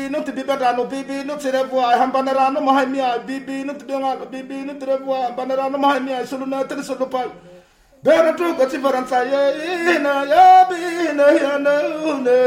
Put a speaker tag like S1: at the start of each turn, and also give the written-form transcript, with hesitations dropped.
S1: non ti biberano, bibi non ti revoa, hambanerano mahamia, bibi non ti biangano, bibi non ti revoa, hambanerano mahamia, solo na te solo pai. Bena tu kati faransa ye na ya bi na ya na